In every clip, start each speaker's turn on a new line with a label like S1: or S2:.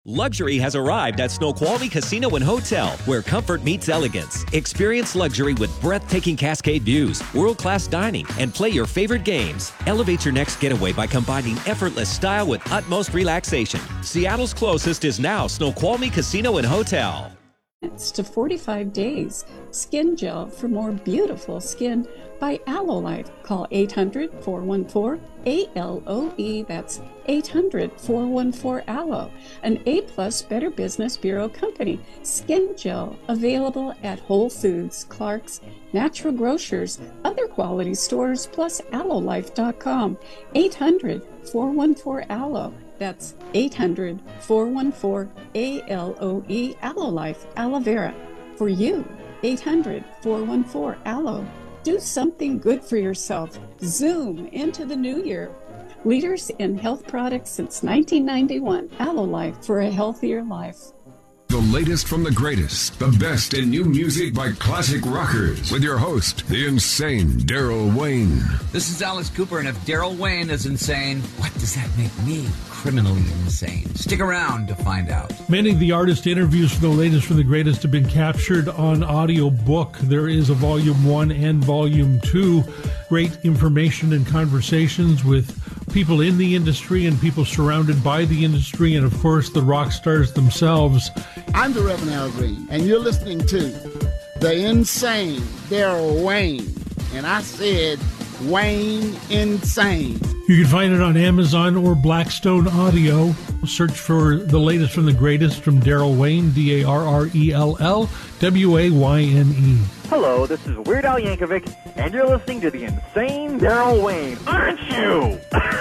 S1: Luxury has arrived at Snoqualmie Casino and Hotel, where comfort meets elegance. Experience luxury with breathtaking cascade views, world-class dining, and play your favorite games. Elevate your next getaway by combining effortless style with utmost relaxation. Seattle's closest is now Snoqualmie Casino and Hotel.
S2: It's to 45 days. Skin gel for more beautiful skin by Aloe-Life. Call 800-414-ALOE. That's 800-414-ALOE. An A-plus Better Business Bureau company. Skin gel available at Whole Foods, Clark's, Natural Grocers, other quality stores, plus Aloe-Life.com. 800-414-ALOE. That's 800-414-ALOE. Aloe-Life, aloe vera. For you, 800-414-ALOE. Do something good for yourself. Zoom into the new year. Leaders in health products since 1991. Aloe-Life, for a healthier life.
S3: The latest from the greatest, the best in new music by classic rockers, with your host, the insane Daryl Wayne.
S4: This is Alice Cooper, and if Daryl Wayne is insane, what does that make me? Criminally insane. Stick around to find out.
S5: Many of the artist interviews for the latest from the greatest have been captured on audio book. There is a Volume 1 and Volume 2. Great information and conversations with people in the industry and people surrounded by the industry, and of course the rock stars themselves.
S6: I'm the Reverend Al Green, and you're listening to the insane Daryl Wayne. And I said Wayne Insane.
S5: You can find it on Amazon or Blackstone Audio. Search for the latest from the greatest from Daryl Wayne, Darrell Wayne.
S7: Hello, this is Weird Al Yankovic, and you're listening to the insane Daryl Wayne, aren't you?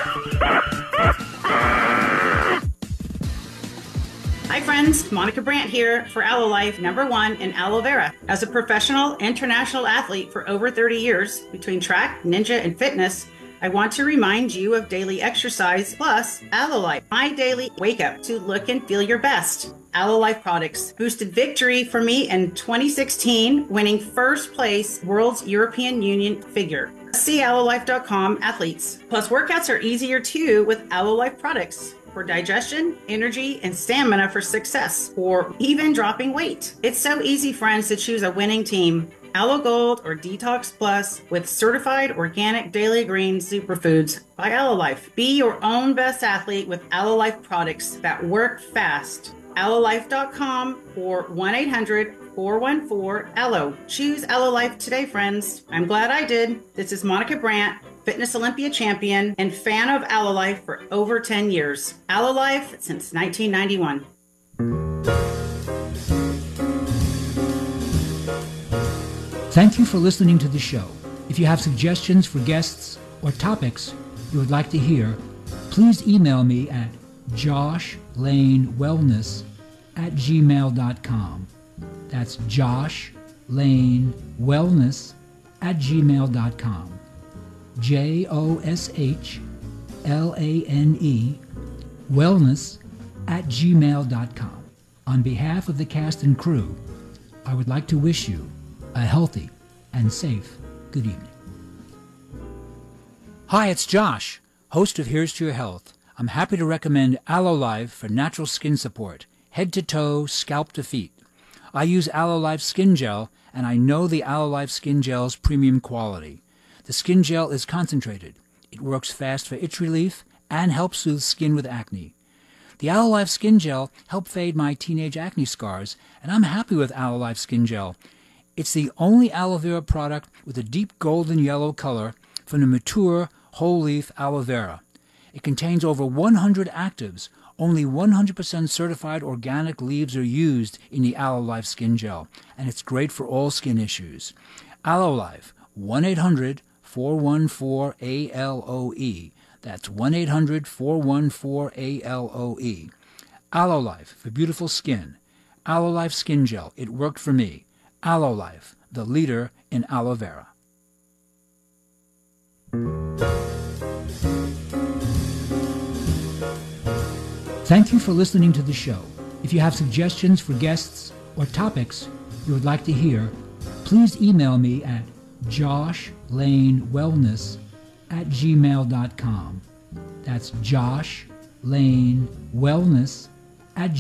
S8: Hi friends, Monica Brandt here for Aloe-Life #1 in aloe vera. As a professional international athlete for over 30 years between track, ninja, and fitness, I want to remind you of daily exercise plus Aloe-Life, my daily wake up to look and feel your best. Aloe-Life products boosted victory for me in 2016, winning first place World's European Union figure. See Aloe-Life.com athletes. Plus workouts are easier too with Aloe-Life products for digestion, energy, and stamina for success, or even dropping weight. It's so easy, friends, to choose a winning team. Aloe Gold or Detox Plus with certified organic daily green superfoods by Aloe-Life. Be your own best athlete with Aloe-Life products that work fast. Aloe-Life.com or 1-800-414-ALOE. Choose Aloe-Life today, friends. I'm glad I did. This is Monica Brandt, Fitness Olympia champion and fan of Aloe-Life for over 10 years. Aloe-Life since 1991.
S9: Thank you for listening to the show. If you have suggestions for guests or topics you would like to hear, please email me at joshlane.wellness@gmail.com. That's joshlane.wellness@gmail.com. JOSHLANE wellness@gmail.com. On behalf of the cast and crew, I would like to wish you a healthy and safe good evening. Hi, it's Josh, host of Here's to Your Health. I'm happy to recommend Aloe-Life for natural skin support, head to toe, scalp to feet. I use Aloe-Life Skin Gel, and I know the Aloe-Life Skin Gel's premium quality. The skin gel is concentrated. It works fast for itch relief and helps soothe skin with acne. The Aloe-Life Skin Gel helped fade my teenage acne scars, and I'm happy with Aloe-Life Skin Gel. It's the only aloe vera product with a deep golden yellow color from the mature whole leaf aloe vera. It contains over 100 actives. Only 100% certified organic leaves are used in the Aloe-Life Skin Gel, and it's great for all skin issues. Aloe-Life, 1-800-414-ALOE. That's 1-800-414-ALOE. Aloe-Life for beautiful skin. Aloe-Life Skin Gel. It worked for me. Aloe-Life, the leader in aloe vera. Thank you for listening to the show. If you have suggestions for guests or topics you would like to hear, please email me at joshlane.wellness@gmail.com. That's joshlane.wellness